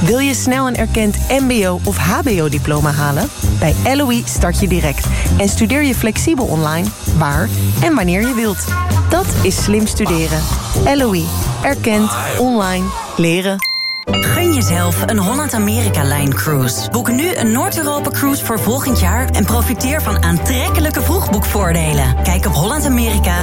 Wil je snel een erkend mbo- of hbo-diploma halen? Bij LOE start je direct en studeer je flexibel online, waar en wanneer je wilt. Dat is slim studeren. LOE. Erkend. Online. Leren. Gun jezelf een Holland-Amerika-Line-cruise. Boek nu een Noord-Europa-cruise voor volgend jaar... en profiteer van aantrekkelijke vroegboekvoordelen. Kijk op hollandamerika.nl.